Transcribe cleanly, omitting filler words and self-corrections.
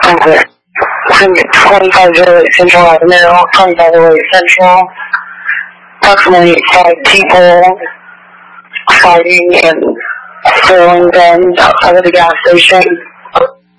2508 Central Avenue, 2508 Central. Approximately 5 people fighting and throwing guns outside of the gas station.